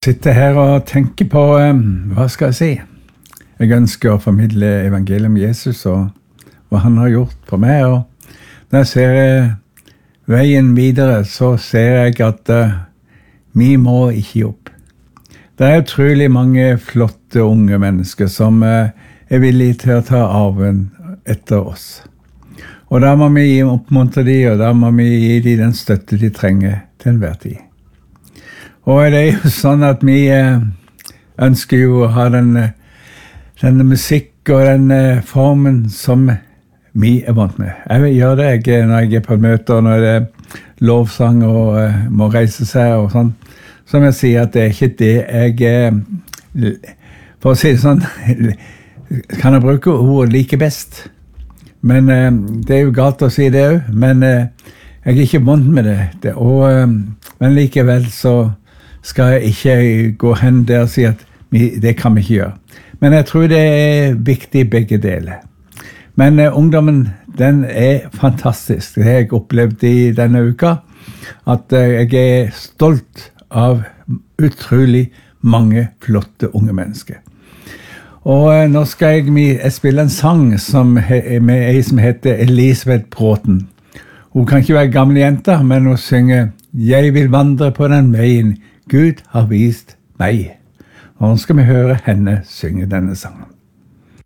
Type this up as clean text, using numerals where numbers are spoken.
Sitter her og tenker på, hva skal jeg si? Jeg ønsker å formidle evangeliet om Jesus og hva han har gjort for meg. Og når jeg ser veien videre, så ser jeg at vi må ikke gi opp. Det er utrolig mange flotte unge mennesker som er villige til å ta arven etter oss. Og da må vi oppmuntre dem, og da må vi gi dem den støtte de trenger til enhver tid. Og det er jo sånn at vi ønsker jo å ha denne musikk og den formen som vi er vant med. Jeg vil gjøre det når jeg er på møter, når det er lovsang og må reise seg og sånn. Som jeg sier at det er ikke det jeg, for å si det sånn, kan jeg bruke ord like best. Men det er jo galt å si det også, men jeg er ikke vant med det. Men likevel så skal jeg ikke gå hen der og si at det kan vi ikke gjøre. Men jeg tror det er viktig begge deler. Men ungdommen, den er fantastisk. Det har jeg opplevd i denne uka, at jeg er stolt av utrolig mange flotte unge mennesker. Og nå skal jeg spille en sang med en som heter Elisabeth Bråten. Hun kan ikke være gamle jenta, men hun synger «Jeg vil vandre på den veien Gud har vist meg». Og nå skal vi høre henne synge denne sangen.